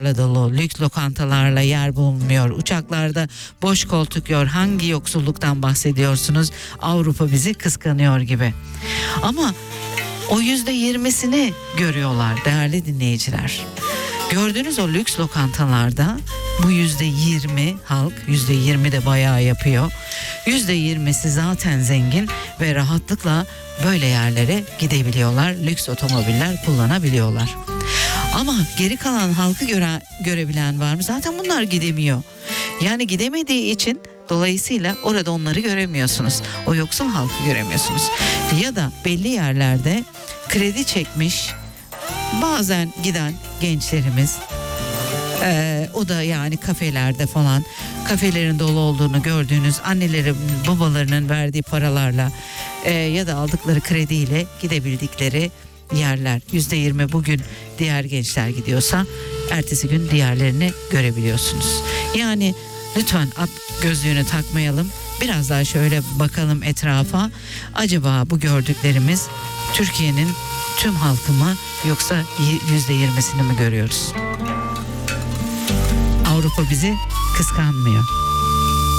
dolu, lüks lokantalarla yer bulunmuyor. Uçaklarda boş koltuk yok. Hangi yoksulluktan bahsediyorsunuz? Avrupa bizi kıskanıyor gibi. Ama o %20'sini görüyorlar değerli dinleyiciler. Gördüğünüz o lüks lokantalarda bu %20 halk, %20 de bayağı yapıyor. %20'si zaten zengin ve rahatlıkla böyle yerlere gidebiliyorlar. Lüks otomobiller kullanabiliyorlar. Ama geri kalan halkı görebilen var mı? Zaten bunlar gidemiyor. Yani gidemediği için dolayısıyla orada onları göremiyorsunuz. O yoksul halkı göremiyorsunuz. Ya da belli yerlerde kredi çekmiş bazen giden gençlerimiz, o da yani kafelerde falan, kafelerin dolu olduğunu gördüğünüz anneleri babalarının verdiği paralarla ya da aldıkları krediyle gidebildikleri yerler. %20 bugün diğer gençler gidiyorsa ertesi gün diğerlerini görebiliyorsunuz. Yani lütfen at gözlüğünü takmayalım. Biraz daha şöyle bakalım etrafa. Acaba bu gördüklerimiz Türkiye'nin tüm halkı mı yoksa %20'sini mi görüyoruz? Avrupa bizi kıskanmıyor.